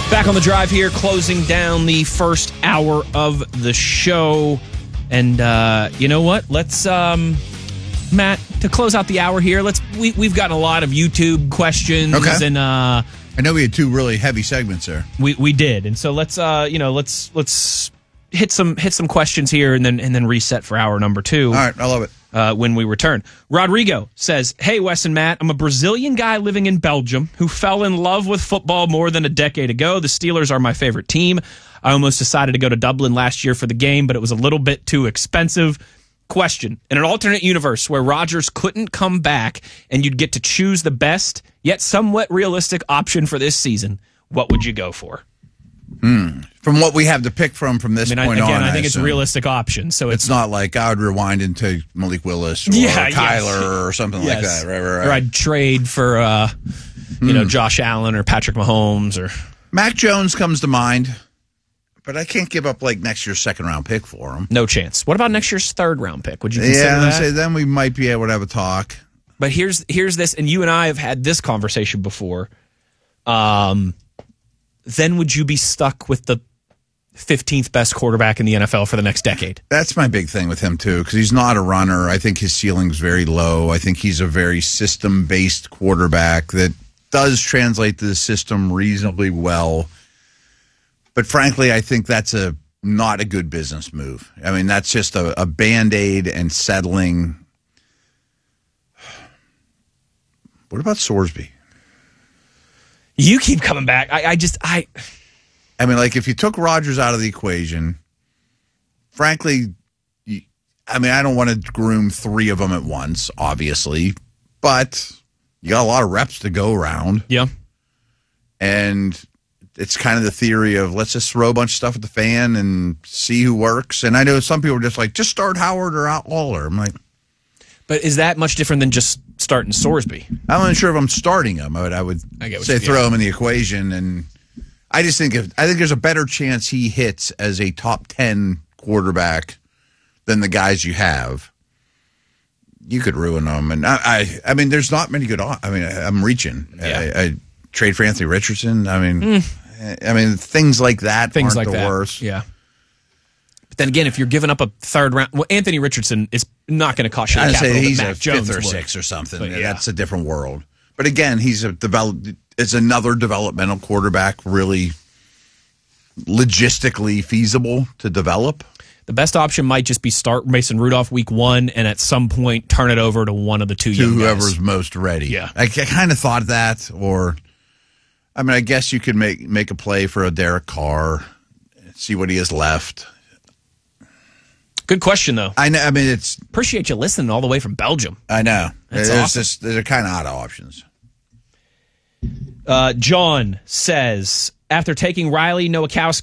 Back on the drive here, closing down the first hour of the show. And you know what? Let's, Matt, to close out the hour here, we've gotten a lot of YouTube questions. Okay. And I know we had two really heavy segments there. We did. And so let's hit some questions here and then reset for hour number 2. All right, I love it. When we return. Rodrigo says, "Hey, Wes and Matt, I'm a Brazilian guy living in Belgium who fell in love with football more than a decade ago. The Steelers are my favorite team. I almost decided to go to Dublin last year for the game, but it was a little bit too expensive. Question, in an alternate universe where Rodgers couldn't come back and you'd get to choose the best, yet somewhat realistic option for this season, what would you go for?" From what we have to pick from this point on. I think it's a realistic option. So it's not like I would rewind into Malik Willis or Kyler or something like that. Right. Or I'd trade for Josh Allen or Patrick Mahomes or Mac Jones comes to mind, but I can't give up like next year's second round pick for him. No chance. What about next year's third round pick? Would you consider that? Say then we might be able to have a talk. But here's this, and you and I have had this conversation before. Then would you be stuck with the 15th best quarterback in the NFL for the next decade? That's my big thing with him, too, because he's not a runner. I think his ceiling's very low. I think he's a very system-based quarterback that does translate to the system reasonably well. But frankly, I think that's not a good business move. I mean, that's just a Band-Aid and settling. What about Sorsby? You keep coming back. I mean, like, if you took Rodgers out of the equation, frankly, I don't want to groom 3 of them at once, obviously, but you got a lot of reps to go around. Yeah. And it's kind of the theory of let's just throw a bunch of stuff at the fan and see who works. And I know some people are just like, just start Howard or Waller. I'm like, but is that much different than just starting Sorsby? I'm not sure if I'm starting him. I would say throw him in the equation, and I just think there's a better chance he hits as a top 10 quarterback than the guys you have. You could ruin them, and I mean, there's not many good. I'm reaching. Yeah. I trade for Anthony Richardson. I mean, things like that aren't the worst. Yeah. But then again, if you're giving up a third round, Anthony Richardson is not going to cost you the capital. He's that Mac a Jones 5th or would. 6th or something. But, That's a different world. But again, it's another developmental quarterback, really logistically feasible to develop. The best option might just be start Mason Rudolph week 1 and at some point turn it over to one of the 2 young guys. Whoever's most ready. Yeah. I kind of thought that, or I guess you could make a play for a Derek Carr, see what he has left. Good question, though. I know. It's appreciate you listening all the way from Belgium. I know. That's awesome. They're kind of odd options. John says, after taking Riley Nowakowski